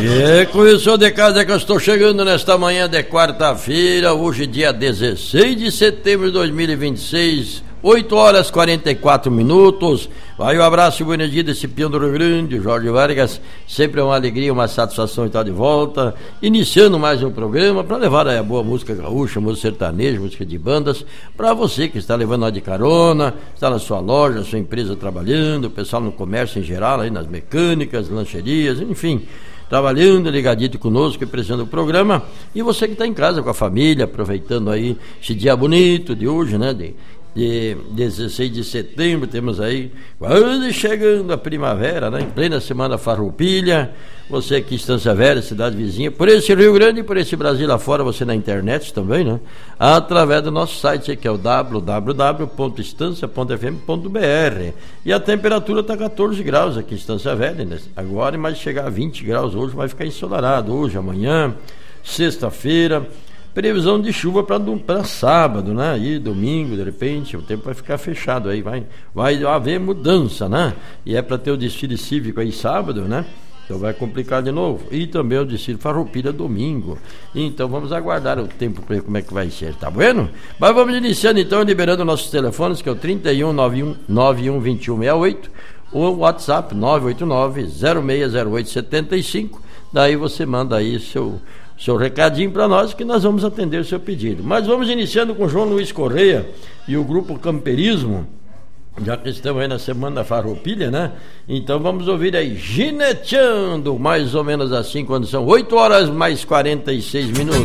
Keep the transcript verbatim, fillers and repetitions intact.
E com isso de casa que eu estou chegando nesta manhã de quarta-feira, hoje dia dezesseis de setembro de dois mil e vinte e seis, oito horas e quarenta e quatro minutos. Vai um abraço e bom dia desse peão do Rio Grande, Jorge Vargas. Sempre é uma alegria, uma satisfação estar de volta, iniciando mais um programa para levar a boa música gaúcha, música sertaneja, música de bandas, para você que está levando lá de carona, está na sua loja, sua empresa trabalhando, o pessoal no comércio em geral, aí nas mecânicas, lancherias, enfim, trabalhando, ligadito conosco e prestando o programa. E você que está em casa com a família, aproveitando aí esse dia bonito de hoje, né? De, de dezesseis de setembro, temos aí quase chegando a primavera, né? Em plena semana farroupilha. Você aqui em Estância Velha, cidade vizinha, por esse Rio Grande e por esse Brasil lá fora, você na internet também, né? Através do nosso site que é o w w w ponto estância ponto f m ponto b r. E a temperatura está catorze graus aqui em Estância Velha, né? Agora, mas chegar a vinte graus hoje, vai ficar ensolarado hoje, amanhã, sexta-feira. Previsão de chuva para sábado, né? E domingo, de repente, o tempo vai ficar fechado aí, vai, vai haver mudança, né? E é para ter o desfile cívico aí sábado, né? Então vai complicar de novo. E também o desfile farroupilha domingo. Então vamos aguardar o tempo para ver como é que vai ser, tá bueno? Mas vamos iniciando então, liberando nossos telefones, que é o trinta e um, noventa e um, noventa e um, vinte e um, sessenta e oito, ou o WhatsApp nove oito nove, zero seis zero oito, sete cinco. Daí você manda aí seu seu recadinho para nós que nós vamos atender o seu pedido. Mas vamos iniciando com João Luiz Correia e o grupo Camperismo, já que estamos aí na semana da farroupilha, né? Então vamos ouvir aí Gineteando, mais ou menos assim, quando são oito horas mais quarenta e seis minutos.